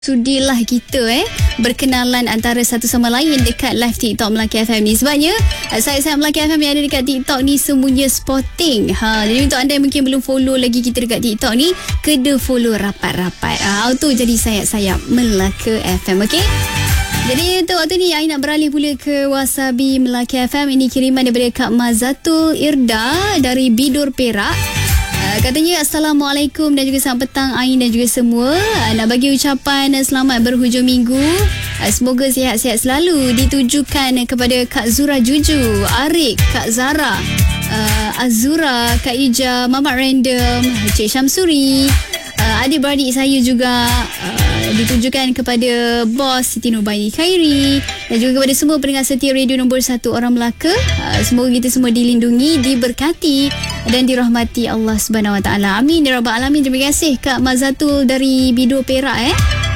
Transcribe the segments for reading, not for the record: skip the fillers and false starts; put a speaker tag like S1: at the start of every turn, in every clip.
S1: Sudilah kita berkenalan antara satu sama lain dekat live TikTok Melaki FM ni. Sebabnya saya Melaki FM yang ada dekat TikTok ni semuanya spotting. Jadi untuk anda yang mungkin belum follow lagi kita dekat TikTok ni, kena follow rapat-rapat. Auto jadi sayap-sayap Melaka FM, okey? Jadi untuk waktu ni I nak beralih pula ke Wasabi Melaki FM. Ini kiriman daripada Kak Mazatul Irda dari Bidur Perak. Katanya Assalamualaikum dan juga selamat petang Ain dan juga semua. Nak bagi ucapan selamat berhujung minggu. Semoga sihat-sihat selalu. Ditujukan kepada Kak Zura Juju, Arik, Kak Zara, Azura, Kak Ija, Mamat Random, Cik Syamsuri, adik-beradik saya juga. Ditujukan kepada bos Siti Nurbaini Khairi dan juga kepada semua pendengar setia radio nombor 1 orang Melaka. Semoga kita semua dilindungi, diberkati dan dirahmati Allah Subhanahu Wa Taala. Amin ya rabbal alamin. Terima kasih Kak Mazatul dari Bidur Perak.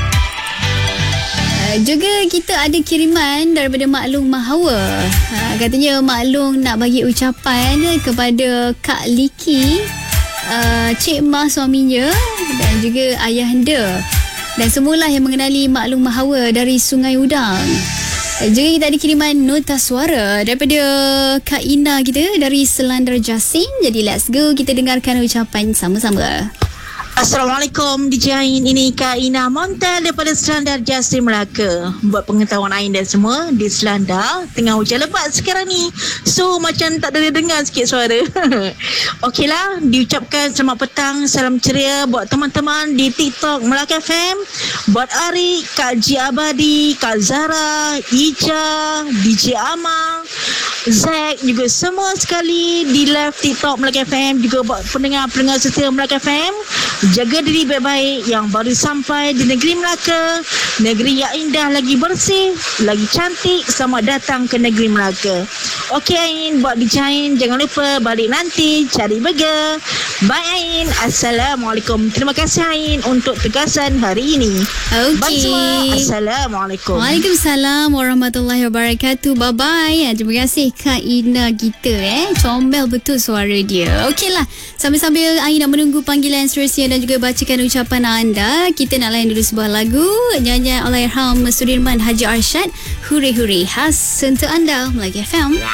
S1: Juga kita ada kiriman daripada Mak Long Mahawa. Katanya Mak Long nak bagi ucapan kepada Kak Liki, Cik Mah suaminya dan juga ayahanda dan semualah yang mengenali Mak Long Mahawa dari Sungai Udang. Juga kita ada kiriman nota suara daripada Kak Ina kita dari Selandar Jasin. Jadi let's go, kita dengarkan ucapan sama-sama.
S2: Assalamualaikum DJ Ain, ini Kak Ina Montal daripada Selandar Jasin Melaka. Buat pengetahuan Ain dan semua, di Selandar tengah hujan lebat sekarang ni, so macam tak ada dengar sikit suara. Okeylah, diucapkan selamat petang, salam ceria buat teman-teman di TikTok Melaka FM, buat Arik, Kak Ji Abadi, Kak Zara, Ija, DJ Amang, Zack, juga semua sekali di live TikTok Melaka FM, juga buat pendengar-pendengar setia Melaka FM. Jaga diri baik-baik, yang baru sampai di negeri Melaka, negeri yang indah, lagi bersih, lagi cantik. Selamat datang ke negeri Melaka. Okey Ain, buat DJ Ain, jangan lupa balik nanti cari burger. Bye Ain. Assalamualaikum. Terima kasih Ain untuk tegasan hari ini.
S1: Okey.
S2: Bye semua. Assalamualaikum.
S1: Waalaikumsalam warahmatullahi wabarakatuh. Bye-bye. Terima kasih Kak Ina kita. Comel betul suara dia. Okeylah, sambil-sambil Ain nak menunggu panggilan seterusnya dan juga bacakan ucapan anda, kita nak layan dulu sebuah lagu nyanyian Allahyarham Sudirman Haji Arsyad, Huri Huri, khas untuk anda Melaki FM.